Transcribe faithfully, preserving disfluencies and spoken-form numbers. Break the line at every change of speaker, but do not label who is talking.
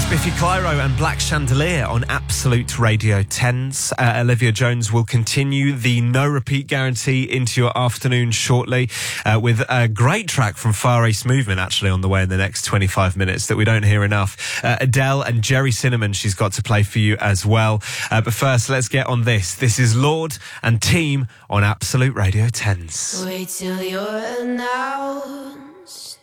Biffy Clyro and Black Chandelier on Absolute Radio tens. Uh, Olivia Jones will continue the no-repeat guarantee into your afternoon shortly uh, with a great track from Far East Movement, actually, on the way in the next twenty-five minutes that we don't hear enough. Uh, Adele and Jerry Cinnamon she's got to play for you as well. Uh, but first, let's get on this. This is Lord and Team on Absolute Radio tens.
Wait till you're announced.